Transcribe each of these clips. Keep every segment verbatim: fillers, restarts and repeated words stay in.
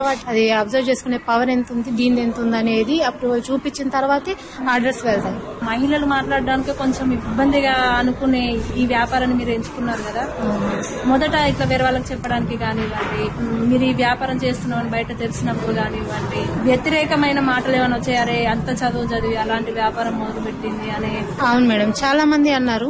అది అబ్జర్వ్ చేసుకునే పవర్ ఎంత ఉంది, దీని ఎంత ఉంది అనేది అప్రూవల్ చూపించిన తర్వాతే ఆర్డర్స్ వెళ్తాయి. మహిళలు మాట్లాడడానికి కొంచెం ఇబ్బందిగా అనుకునే ఈ వ్యాపారాన్ని మీరు ఎంచుకున్నారు కదా, మొదట ఇట్లా వేరే వాళ్ళకి చెప్పడానికి కానివ్వండి, మీరు ఈ వ్యాపారం చేస్తున్నామని బయట తెలిసినప్పుడు కానివ్వండి, వ్యతిరేకమైన మాటలు ఏమైనా వచ్చాయరే అంత చదువు చదివి అలాంటి వ్యాపారం మొదలు పెట్టింది అని? అవును మేడం, చాలా మంది అన్నారు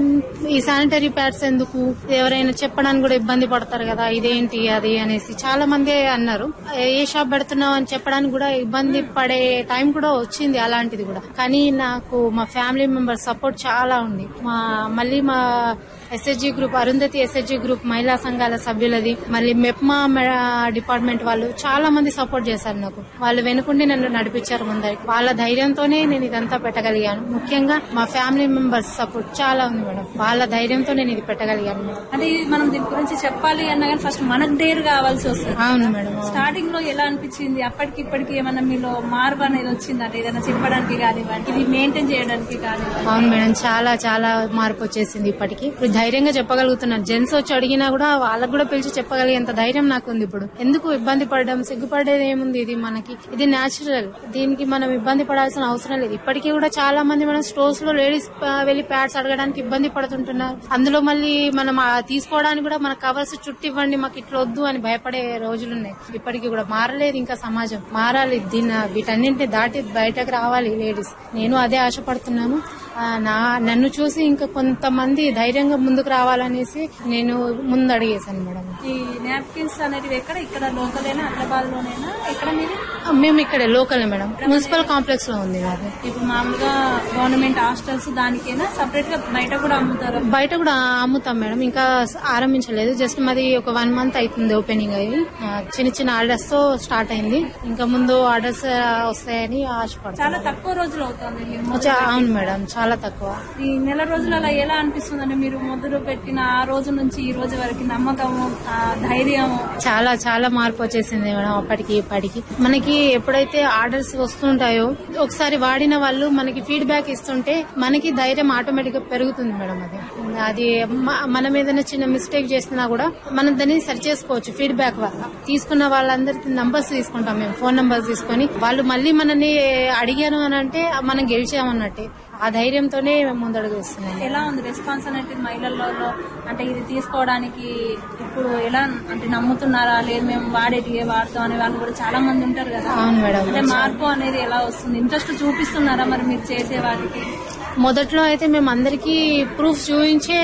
ఈ శానిటరీ ప్యాడ్స్ ఎందుకు, ఎవరైనా చెప్పడానికి కూడా ఇబ్బంది పడతారు కదా, ఇదేంటి అది అనేసి చాలా మంది అన్నారు. ఏ షాప్ పెడుతున్నావు అని చెప్పడానికి కూడా ఇబ్బంది పడే టైం కూడా వచ్చింది అలాంటిది కూడా. కానీ నాకు మా ఫ్యామిలీ మెంబర్స్ సపోర్ట్ చాలా ఉంది. మా మళ్ళీ మా SSG group, Arundhati SSG group మహిళా సంఘాల సభ్యులది, మళ్ళీ మెప్మా డిపార్ట్మెంట్ వాళ్ళు చాలా మంది సపోర్ట్ చేశారు నాకు. వాళ్ళు వెనుకుండి నన్ను నడిపించారు ముందరికి. వాళ్ళ ధైర్యంతోనే నేను ఇదంతా పెట్టగలిగాను. ముఖ్యంగా మా ఫ్యామిలీ మెంబర్స్ సపోర్ట్ చాలా ఉంది మేడం. వాళ్ళ ధైర్యంతో నేను ఇది పెట్టగలిగాను మేడం. అంటే మనం దీని గురించి చెప్పాలి అన్నా కానీ ఫస్ట్ మనకు డేర్ కావాల్సి వస్తుంది. అవును మేడం. స్టార్టింగ్ లో ఎలా అనిపించింది, అప్పటికి ఇప్పటికి ఏమన్నా మీలో మార్పు అనేది వచ్చిందంటే ఏదైనా చెప్పడానికి కానివ్వండి, ఇది మెయింటైన్ చేయడానికి కానివ్వండి? అవును మేడం, చాలా చాలా మార్పు వచ్చేసింది. ఇప్పటికి ధైర్యంగా చెప్పగలుగుతున్నాను. జెంట్స్ వచ్చి అడిగినా కూడా వాళ్ళకు కూడా పిలిచి చెప్పగలిగేంత ధైర్యం నాకు ఉంది ఇప్పుడు. ఎందుకు ఇబ్బంది పడడం, సిగ్గుపడేది ఏముంది, ఇది మనకి ఇది న్యాచురల్, దీనికి మనం ఇబ్బంది పడాల్సిన అవసరం లేదు. ఇప్పటికీ కూడా చాలా మంది మనం స్టోర్స్ లో లేడీస్ వెళ్లి ప్యాడ్స్ అడగడానికి ఇబ్బంది పడుతుంటున్నారు. అందులో మళ్ళీ మనం తీసుకోవడానికి కూడా మన కవర్స్ చుట్టి ఇవ్వండి, మాకు ఇట్లా వద్దు అని భయపడే రోజులున్నాయి. ఇప్పటికీ కూడా మారలేదు ఇంకా సమాజం, మారాలి. దీన్ని వీటన్నింటిని దాటి బయటకు రావాలి లేడీస్. నేను అదే ఆశపడుతున్నాను. నా నన్ను చూసి ఇంకా కొంతమంది ధైర్యంగా ముందుకు రావాలనేసి నేను ముందు అడిగేశాను మేడం. ఈ నాప్కిన్స్ అనేవి ఎక్కడ, ఇక్కడ లోకలేనా, హైదరాబాద్ లోనేనా, ఎక్కడ మీరు? మేము ఇక్కడే లోకలే మేడం, మున్సిపల్ కాంప్లెక్స్ లో ఉంది అది. ఇప్పుడు మామూలుగా గవర్నమెంట్ హాస్టల్స్ దానికైనా సపరేట్ గా బయట కూడా అమ్ముతారు? బయట కూడా అమ్ముతాం మేడం, ఇంకా ఆరంభించలేదు. జస్ట్ మాది ఒక వన్ మంత్ అవుతుంది ఓపెనింగ్ అయ్యి. చిన్న చిన్న ఆర్డర్స్ తో స్టార్ట్ అయింది. ఇంకా ముందు ఆర్డర్స్ వస్తాయని ఆశపడతాం. చాలా తక్కువ రోజులు అవుతుంది. అవును మేడం, చాలా తక్కువ. ఈ నెల రోజులు అలా ఎలా అనిపిస్తుందండి మీరు మొదలు పెట్టిన ఆ రోజు నుంచి ఈ రోజు వరకు నమ్మకము, ధైర్యము? చాలా చాలా మార్పు వచ్చేసింది మేడం అప్పటికి ఇప్పటికి. మనకి ఎప్పుడైతే ఆర్డర్స్ వస్తుంటాయో ఒకసారి వాడిన వాళ్ళు మనకి ఫీడ్బ్యాక్ ఇస్తుంటే మనకి ధైర్యం ఆటోమేటిక్ గా పెరుగుతుంది మేడం. అది అది మనం ఏదైనా చిన్న మిస్టేక్ చేసినా కూడా మనం దాన్ని సరి చేసుకోవచ్చు ఫీడ్బ్యాక్ వల్ల. తీసుకున్న వాళ్ళందరికి నంబర్స్ తీసుకుంటాం మేము, ఫోన్ నంబర్స్ తీసుకుని వాళ్ళు మళ్ళీ మనని అడిగాను అని అంటే మనం గెలిచామన్నట్టే. ఆ ధైర్యంతోనే మేము ముందడుగు వేస్తున్నాం. ఎలా ఉంది రెస్పాన్స్ అనేది మహిళల్లో? అంటే ఇది తీసుకోవడానికి ఇప్పుడు ఎలా అంటే నమ్ముతున్నారా, లేదు మేము వాడేటి వాడతాం అనే వాళ్ళు కూడా చాలా మంది ఉంటారు కదా. అవును మేడం. అంటే మార్పు అనేది ఎలా వస్తుంది, ఇంట్రెస్ట్ చూపిస్తున్నారా మరి మీరు చేసే వాటికి? మొదట్లో అయితే మేము అందరికీ ప్రూఫ్ చూపించే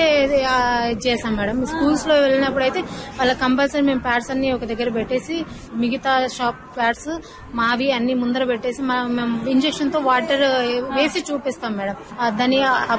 చేసాం మేడం. స్కూల్స్ లో వెళ్ళినప్పుడు అయితే వాళ్ళ కంపల్సరీ మేము ప్యాడ్స్ అన్ని ఒక దగ్గర పెట్టేసి మిగతా షాప్ ప్యాడ్స్ మావి అన్ని ముందర పెట్టేసి మేము ఇంజెక్షన్ తో వాటర్ వేసి చూపిస్తాం మేడం. దాన్ని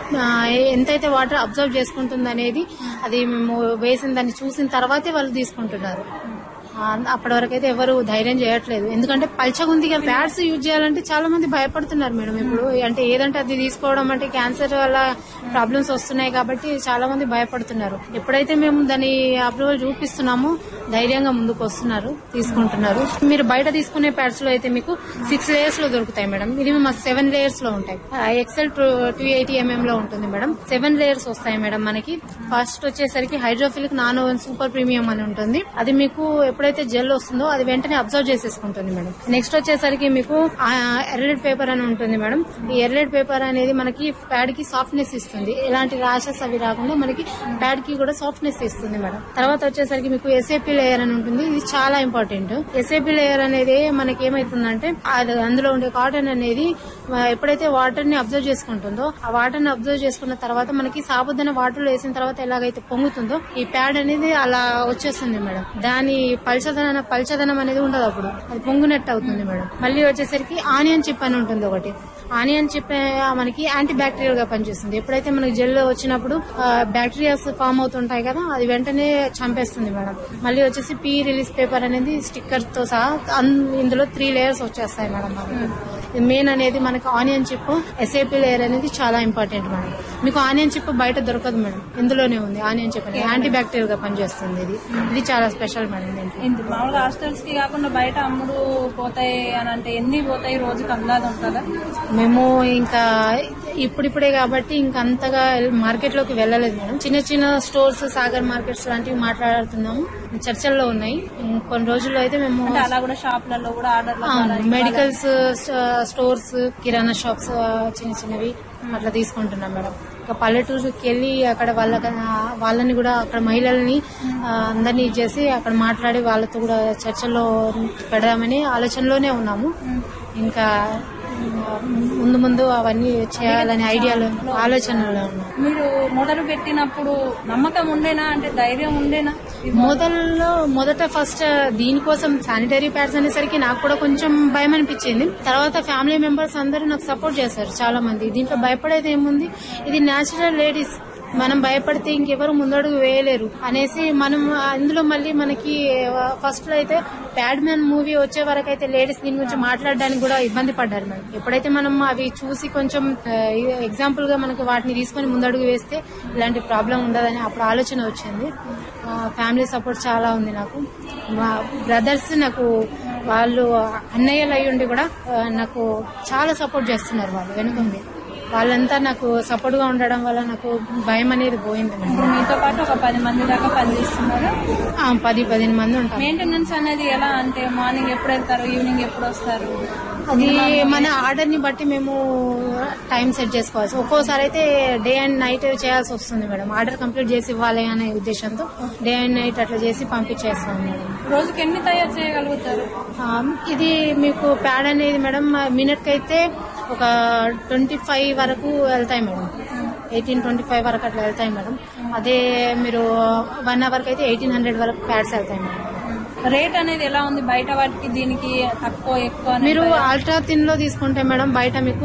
ఎంతైతే వాటర్ అబ్జర్వ్ చేసుకుంటుంది అనేది అది మేము వేసిన దాన్ని చూసిన తర్వాతే వాళ్ళు తీసుకుంటున్నారు. అప్పటి వరకు అయితే ఎవరు ధైర్యం చేయట్లేదు. ఎందుకంటే పల్చగా ఉంది ప్యాడ్స్ యూజ్ చేయాలంటే చాలా మంది భయపడుతున్నారు మేడం ఇప్పుడు. అంటే ఏదంటే అది తీసుకోవడం అంటే క్యాన్సర్ వల్ల ప్రాబ్లమ్స్ వస్తున్నాయి కాబట్టి చాలా మంది భయపడుతున్నారు. ఎప్పుడైతే మేము దాని అప్రూవల్ చూపిస్తున్నామో ధైర్యంగా ముందుకు వస్తున్నారు, తీసుకుంటున్నారు. మీరు బయట తీసుకునే ప్యాడ్స్ లో అయితే మీకు సిక్స్ లేయర్స్ లో దొరుకుతాయి మేడం. ఇది మాకు సెవెన్ లేయర్స్ లో ఉంటాయి. ఎక్సెల్ టూ ఎయిటీ ఎంఎం లో ఉంటుంది మేడం. సెవెన్ లేయర్స్ వస్తాయి మేడం మనకి. ఫస్ట్ వచ్చేసరికి హైడ్రోఫిలిక్ నానో సూపర్ ప్రీమియం అని ఉంటుంది. అది మీకు ఎప్పుడైతే జెల్ వస్తుందో అది వెంటనే అబ్జర్వ్ చేసేసుకుంటుంది మేడం. నెక్స్ట్ వచ్చేసరికి మీకు ఎర్లెడ్ పేపర్ అని ఉంటుంది మేడం. ఈ ఎర్లెడ్ పేపర్ అనేది మనకి ప్యాడ్ కి సాఫ్ట్నెస్ ఇస్తుంది. ఎలాంటి ర్యాషెస్ అవి రాకుండా మనకి ప్యాడ్ కి కూడా సాఫ్ట్నెస్ ఇస్తుంది మేడం. తర్వాత వచ్చేసరికి మీకు ఎస్ఏపీ లేయర్ అని ఉంటుంది. ఇది చాలా ఇంపార్టెంట్. ఎస్ఏపీ లేయర్ అనేది మనకి ఏమైతుందంటే అందులో ఉండే కాటన్ అనేది ఎప్పుడైతే వాటర్ ని అబ్జర్వ్ చేసుకుంటుందో ఆ వాటర్ ని అబ్జర్వ్ చేసుకున్న తర్వాత మనకి సాబుదాన వాటర్ లో వేసిన తర్వాత ఎలాగైతే పొంగుతుందో ఈ ప్యాడ్ అనేది అలా వచ్చేస్తుంది మేడం. దాని పల్చదన పల్చదనం అనేది ఉండదు, అప్పుడు అది పొంగునట్టు అవుతుంది మేడం. మళ్ళీ వచ్చేసరికి ఆనియన్ చిప్ అని ఉంటుంది ఒకటి. ఆనియన్ చిప్ మనకి యాంటీ బ్యాక్టీరియల్ గా పనిచేస్తుంది. ఎప్పుడైతే మనకి జెల్ వచ్చినప్పుడు బ్యాక్టీరియాస్ ఫామ్ అవుతుంటాయి కదా, అది వెంటనే చంపేస్తుంది మేడం. మళ్ళీ వచ్చేసి పీ రిలీజ్ పేపర్ అనేది స్టిక్కర్ తో సహా ఇందులో త్రీ లేయర్స్ వచ్చేస్తాయి మేడం. మనకి మెయిన్ అనేది మనకి ఆనియన్ చిప్, ఎస్ఏపీ లేయర్ అనేది చాలా ఇంపార్టెంట్ మేడం. మీకు ఆనియన్ చిప్ బయట దొరకదు మేడం, ఇందులోనే ఉంది ఆనియన్ చిప్ అనేది. యాంటీ బ్యాక్టీరియల్ గా పనిచేస్తుంది. ఇది ఇది చాలా స్పెషల్ మేడం. మామూలుగా హాస్టల్స్ కి కాకుండా బయట అమ్ముడు పోతాయి అని అంటే ఎన్ని పోతాయి రోజుకి అందాజ ఉంటుందా? మేము ఇంకా ఇప్పుడిప్పుడే కాబట్టి ఇంకా అంతగా మార్కెట్ లోకి వెళ్ళలేదు మేడం. చిన్న చిన్న స్టోర్స్, సాగర్ మార్కెట్స్ లాంటివి మాట్లాడుతున్నాము. చర్చల్లో ఉన్నాయి. కొన్ని రోజుల్లో అయితే మేము అలా కూడా షాప్లలో కూడా ఆర్డర్ మెడికల్స్ స్టోర్స్, కిరాణా షాప్స్ చిన్న చిన్నవి అట్లా తీసుకుంటున్నాం మేడం. ఇంకా పల్లెటూరుకి వెళ్ళి అక్కడ వాళ్ళ వాళ్ళని కూడా అక్కడ మహిళల్ని అందరినీ చేసి అక్కడ మాట్లాడి వాళ్ళతో కూడా చర్చల్లో పెడదామని ఆలోచనలోనే ఉన్నాము. ఇంకా ముందు ముందు అవన్నీ చేయాలని ఐడియాలు ఆలోచనలో ఉన్నాం. మీరు మొదలు పెట్టినప్పుడు నమ్మకం ఉండేనా, అంటే ధైర్యం ఉండేనా? మొదల్లో మొదట ఫస్ట్ దీనికోసం శానిటరీ ప్యాడ్స్ అనేసరికి నాకు కూడా కొంచెం భయం అనిపించింది. తర్వాత ఫ్యామిలీ మెంబర్స్ అందరూ నాకు సపోర్ట్ చేశారు చాలా మంది. దీంట్లో భయపడేది ఏముంది, ఇది న్యాచురల్ లేడీస్, మనం భయపడితే ఇంకెవరు ముందడుగు వేయలేరు అనేసి మనం అందులో మళ్ళీ మనకి ఫస్ట్ లో అయితే ప్యాడ్ మ్యాన్ మూవీ వచ్చే వరకు అయితే లేడీస్ దీని గురించి మాట్లాడడానికి కూడా ఇబ్బంది పడ్డారు మేడం. ఎప్పుడైతే మనం అవి చూసి కొంచెం ఎగ్జాంపుల్ గా మనకు వాటిని తీసుకుని ముందడుగు వేస్తే ఇలాంటి ప్రాబ్లం ఉండదని అప్పుడు ఆలోచన వచ్చింది. ఫ్యామిలీ సపోర్ట్ చాలా ఉంది నాకు. మా బ్రదర్స్ నాకు వాళ్ళు అన్నయ్యలు అయి ఉండి కూడా నాకు చాలా సపోర్ట్ చేస్తున్నారు. వాళ్ళు వెనుకుంది వాళ్ళంతా నాకు సపోర్ట్ గా ఉండడం వల్ల నాకు భయం అనేది పోయింది. మీతో పాటు ఒక పది మంది దాకా పనిచేస్తున్నారు? పది పదిహేను మంది ఉంటారు. మెయింటెనెన్స్ అనేది ఎలా, అంటే మార్నింగ్ ఎప్పుడు వెళ్తారు, ఈవినింగ్ ఎప్పుడు వస్తారు? అది మన ఆర్డర్ ని బట్టి మేము టైం సెట్ చేసుకోవాల్సి, ఒక్కోసారి అయితే డే అండ్ నైట్ చేయాల్సి వస్తుంది మేడం. ఆర్డర్ కంప్లీట్ చేసి ఇవ్వాలి అనే ఉద్దేశంతో డే అండ్ నైట్ అట్లా చేసి పంపించేస్తాం మేడం. రోజుకి ఎన్ని తయారు చేయగలుగుతారు? ఇది మీకు ప్యాడ్ అనేది మేడం మినిట్ కి అయితే ఒక ట్వంటీ ఫైవ్ వరకు వెళ్తాయి మేడం. ఎయిటీన్ ట్వంటీ ఫైవ్ వరకు అట్లా వెళ్తాయి మేడం. అదే మీరు వన్ అవర్ కి అయితే ఎయిటీన్ హండ్రెడ్ వరకు ప్యాడ్స్ వెళ్తాయి మేడం. రేట్ అనేది ఎలా ఉంది బయట వాటికి దీనికి? తక్కువ ఎక్కువ? మీరు అల్ట్రా థిన్ లో తీసుకుంటే మేడం బయట మీకు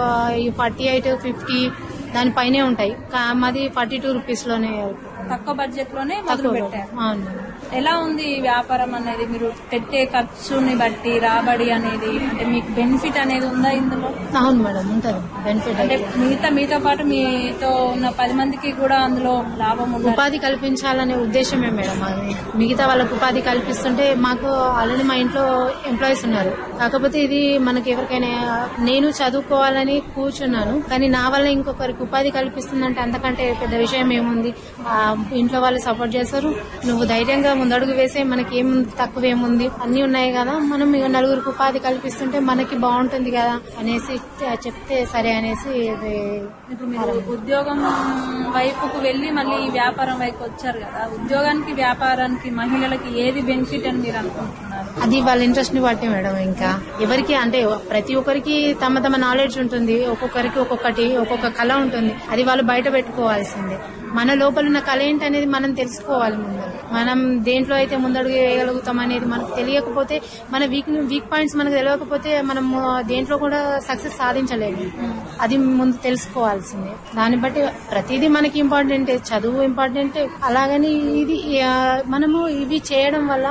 ఫార్టీ ఎయిట్ ఫిఫ్టీ దానిపైనే ఉంటాయి. మాది ఫార్టీ టూ రూపీస్ లోనే తక్కువ బడ్జెట్ లోనే మొదలు పెట్టారు. అవును. ఎలా ఉంది వ్యాపారం అనేది? మీరు పెట్టే ఖర్చుని బట్టి రాబడి అనేది, అంటే మీకు బెనిఫిట్ అనేది ఉందా ఇందులో? అవును మేడం, ఉంటుంది బెనిఫిట్. అంటే మిగతా మీతో పాటు మీతో ఉన్న పది మందికి కూడా అందులో లాభం ఉంది. ఉపాధి కల్పించాలనే ఉద్దేశమే మేడం అది. మిగతా వాళ్ళకు ఉపాధి కల్పిస్తుంటే మాకు ఆల్రెడీ మా ఇంట్లో ఎంప్లాయీస్ ఉన్నారు. కాకపోతే ఇది మనకి ఎవరికైనా, నేను చదువుకోవాలని కూర్చున్నాను కానీ నా వల్ల ఇంకొకరికి ఉపాధి కల్పిస్తుందంటే అంతకంటే పెద్ద విషయం ఏముంది. ఇంట్లో వాళ్ళు సపోర్ట్ చేస్తారు, నువ్వు ధైర్యంగా ముందడుగు వేసే, మనకి ఏం తక్కువ ఏముంది, అన్ని ఉన్నాయి కదా, మనం నలుగురికి ఉపాధి కల్పిస్తుంటే మనకి బాగుంటుంది కదా అనేసి చెప్తే సరే అనేసి. ఇప్పుడు మీరు ఉద్యోగం వైపుకు వెళ్లి మళ్ళీ ఈ వ్యాపారం వైపు వచ్చారు కదా, ఉద్యోగానికి వ్యాపారానికి మహిళలకి ఏది బెనిఫిట్ అని మీరు అనుకుంటున్నారు? అది వాళ్ళ ఇంట్రెస్ట్ ని బట్టి మేడం. ఇంకా ఎవరికి అంటే ప్రతి ఒక్కరికి తమ తమ నాలెడ్జ్ ఉంటుంది, ఒక్కొక్కరికి ఒక్కొక్కటి ఒక్కొక్క కళ ఉంటుంది, అది వాళ్ళు బయట పెట్టుకోవాల్సిందే. మన లోపల ఉన్న కళ ఏంటి అనేది మనం తెలుసుకోవాలి ముందు. మనం దేంట్లో అయితే ముందడుగు వేయగలుగుతాం అనేది మనకు తెలియకపోతే, మన వీక్ వీక్ పాయింట్స్ మనకు తెలియకపోతే మనం దేంట్లో కూడా సక్సెస్ సాధించలేము. అది ముందు తెలుసుకోవాల్సిందే. దాన్ని బట్టి ప్రతిదీ మనకి ఇంపార్టెంట్, చదువు ఇంపార్టెంట్. అలాగని ఇది మనము ఇవి చేయడం వల్ల,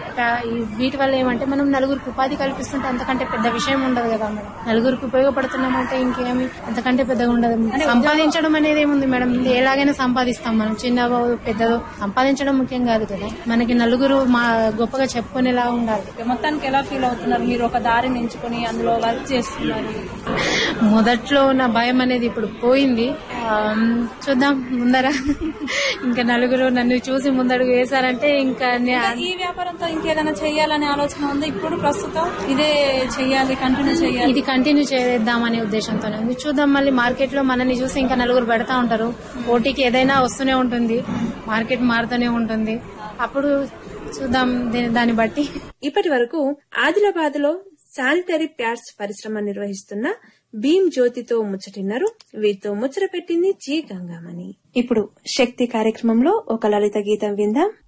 వీటి వల్ల ఏమంటే మనం నలుగురికి ఉపాధి కల్పిస్తుంటే అంతకంటే పెద్ద విషయం ఉండదు కదా మేడం. నలుగురికి ఉపయోగపడుతున్నామంటే ఇంకేమి అంతకంటే పెద్దగా ఉండదు. సంపాదించడం అనేది ఏముంది మేడం, ఎలాగైనా సంపాదిస్తాం మనం, చిన్నదో పెద్దదో. సంపాదించడం ముఖ్యం కాదు కదా, మనకి నలుగురు మా గొప్పగా చెప్పుకునేలా ఉండాలి. మొత్తానికి ఎలా ఫీల్ అవుతున్నారు? మీరు ఒక దారిని ఎంచుకుని అందులో వర్క్ చేస్తున్నారు. మొదట్లో ఉన్న భయం అనేది ఇప్పుడు పోయింది. చూద్దాం ముందర ఇంకా నలుగురు నన్ను చూసి ముందడుగు వేశారంటే ఇంకా ఈ వ్యాపారంతో ఇంకేదైనా చెయ్యాలనే ఆలోచన ఉంది ఇప్పుడు ప్రస్తుతం? ఇదే చెయ్యాలి, కంటిన్యూ చేయాలి, ఇది కంటిన్యూ చేద్దామనే ఉద్దేశంతోనే ఉంది. చూద్దాం, మళ్ళీ మార్కెట్ లో మనల్ని చూసి ఇంకా నలుగురు పెడతా ఉంటారు. పోటీకి ఏదైనా వస్తూనే ఉంటుంది, మార్కెట్ మారుతూనే ఉంటుంది. అప్పుడు చూద్దాం దాన్ని బట్టి. ఇప్పటి వరకు ఆదిలాబాద్ లో శానిటరీ ప్యాడ్స్ పరిశ్రమ నిర్వహిస్తున్న భీమ్ జ్యోతితో ముచ్చటిన్నారు. వీరితో ముచ్చట పెట్టింది జి గంగామణి. ఇప్పుడు శక్తి కార్యక్రమంలో ఒక లలిత గీతం విందాం.